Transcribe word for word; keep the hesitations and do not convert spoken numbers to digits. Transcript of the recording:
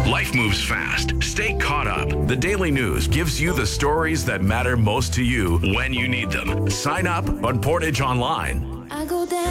Life moves fast. Stay caught up. The Daily News gives you the stories that matter most to you when you need them. Sign up on Portage Online. I go down.